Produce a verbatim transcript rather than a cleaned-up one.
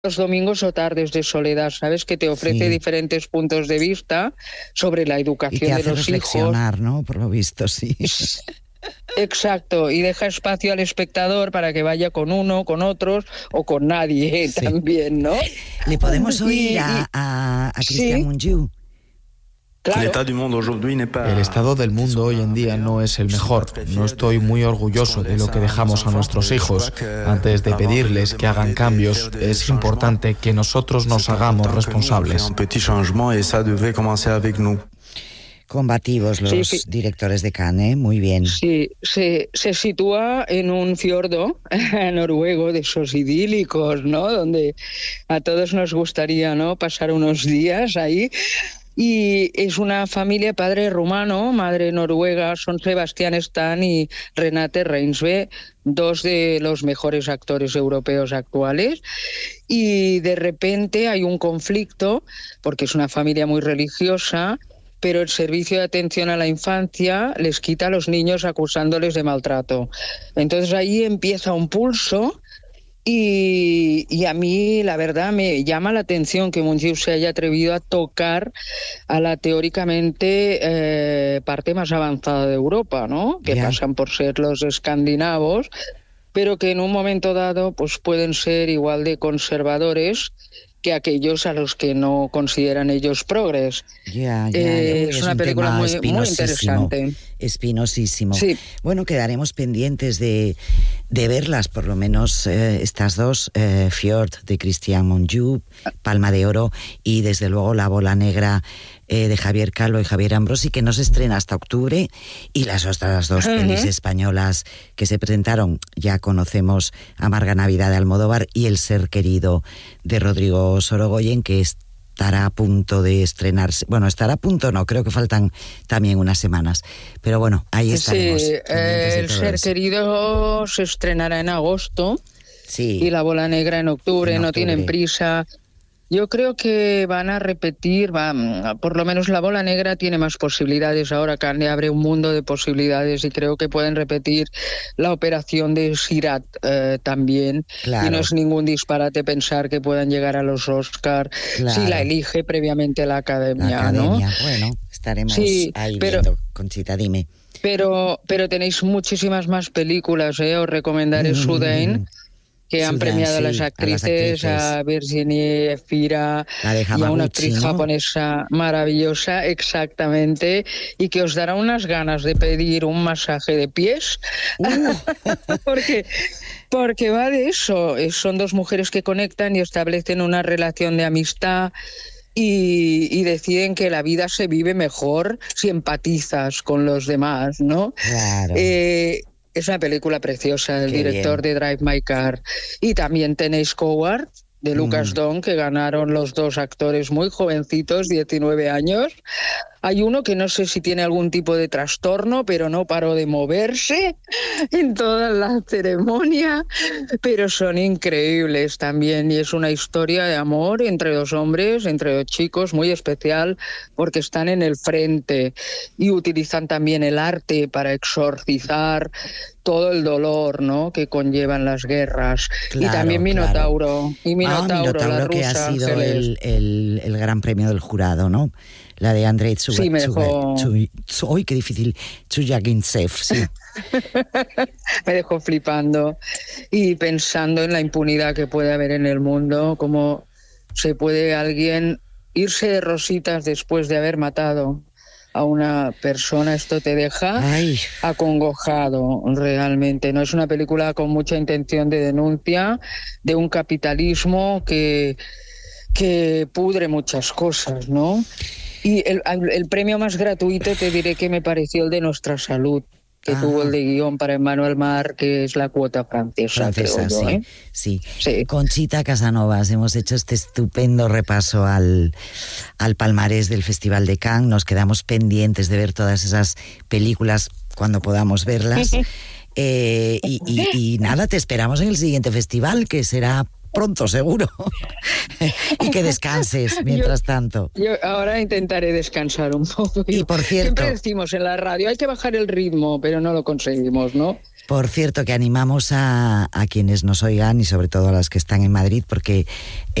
los domingos o tardes de soledad, ¿sabes? Que te ofrece Sí. diferentes puntos de vista sobre la Y educación te de hace los hijos. reflexionar, ¿no? Por lo visto, sí. Exacto, y deja espacio al espectador para que vaya con uno, con otros o con nadie Sí. también, ¿no? Le podemos oír Y- a, y- a, a sí. Christian Mungiu. Claro. El estado del mundo hoy en día no es el mejor. No estoy muy orgulloso de lo que dejamos a nuestros hijos. Antes de pedirles que hagan cambios, es importante que nosotros nos hagamos responsables. Combativos los Sí, sí. directores de Cannes, ¿eh? Muy bien. Sí, se, se sitúa en un fiordo noruego de esos idílicos, ¿no? Donde a todos nos gustaría, ¿no? Pasar unos días ahí. Y es una familia, padre rumano, madre noruega, son Sebastián Stan y Renate Reinsve, dos de los mejores actores europeos actuales. Y de repente hay un conflicto, porque es una familia muy religiosa, pero el Servicio de Atención a la Infancia les quita a los niños acusándoles de maltrato. Entonces ahí empieza un pulso y, y a mí la verdad me llama la atención que Mungiu se haya atrevido a tocar a la teóricamente eh, parte más avanzada de Europa, ¿no? Que Ya. pasan por ser los escandinavos, pero que en un momento dado pues pueden ser igual de conservadores que aquellos a los que no consideran ellos progres. Ya, ya, Eh, uy, es es una un película tema muy, muy espinosísimo, interesante. espinosísimo. Sí. Bueno, quedaremos pendientes de, de verlas, por lo menos eh, estas dos, eh, Fjord de Christian Mungiu, Palma de Oro, y desde luego La Bola Negra eh, de Javier Calvo y Javier Ambrosi, que no se estrena hasta octubre, y las otras dos Ujú. pelis españolas que se presentaron, ya conocemos Amarga Navidad de Almodóvar y El Ser Querido de Rodrigo Sorogoyen, que es estará a punto de estrenarse. Bueno, estará a punto, no, creo que faltan también unas semanas. Pero bueno, ahí estaremos. Sí, pendientes de El todo Ser eso. Querido se estrenará en agosto Sí, y La Bola Negra en octubre, En no octubre. tienen prisa. Yo creo que van a repetir, va, por lo menos La Bola Negra tiene más posibilidades ahora, Cannes abre un mundo de posibilidades y creo que pueden repetir la operación de Sirat eh, también. Claro. Y no es ningún disparate pensar que puedan llegar a los Oscar Claro. si la elige previamente la la Academia, academia. ¿no? Bueno, estaremos Sí, ahí pero- viendo. Conchita, dime. Pero, pero tenéis muchísimas más películas, ¿eh? Os recomendaré Mm, Sudain, que han Sudan, premiado sí, a las a las actrices, actrices. a Virginie Efira La de y a Hamaguchi, una actriz ¿no? japonesa maravillosa, exactamente, y que os dará unas ganas de pedir un masaje de pies, porque, porque va de eso. Eh, Son dos mujeres que conectan y establecen una relación de amistad. Y, y deciden que la vida se vive mejor si empatizas con los demás, ¿no? Claro. Eh, es una película preciosa del Qué director bien. de Drive My Car. Y también tenéis Coward, de Lucas Mm. Don, que ganaron los dos actores muy jovencitos, diecinueve años. Hay uno que no sé si tiene algún tipo de trastorno, pero no paró de moverse en toda la ceremonia, pero son increíbles también y es una historia de amor entre dos hombres, entre dos chicos, muy especial porque están en el frente y utilizan también el arte para exorcizar todo el dolor, ¿no?, que conllevan las guerras. Claro, y también claro. Minotauro, y Minotauro, ah, Minotauro la que rusa ha sido Ángeles. el, el, el gran premio del jurado, ¿no? La de Andrei Tsuga, Sí, me dejó- Tsuga- Tsu- uy, qué difícil, Tsuyagintsev, sí. Me dejó flipando y pensando en la impunidad que puede haber en el mundo, cómo se puede alguien irse de rositas después de haber matado a una persona. Esto te deja Ay, acongojado realmente. No es una película con mucha intención de denuncia de un capitalismo que, que pudre muchas cosas, ¿no? Y el, el premio más gratuito te diré que me pareció el de Nuestra Salud, que Ah. tuvo el de guión para Emmanuel Mar, que es la cuota francesa, francesa, creo yo, sí, ¿eh? sí. Sí. Conchita Casanovas, hemos hecho este estupendo repaso al, al palmarés del Festival de Cannes. Nos quedamos pendientes de ver todas esas películas cuando podamos verlas. Eh, y, y, y nada, te esperamos en el siguiente festival, que será pronto, seguro. Y que descanses mientras yo, tanto. Yo ahora intentaré descansar un poco. Y por cierto... Siempre decimos en la radio, hay que bajar el ritmo, pero no lo conseguimos, ¿no? Por cierto, que animamos a, a quienes nos oigan y sobre todo a las que están en Madrid, porque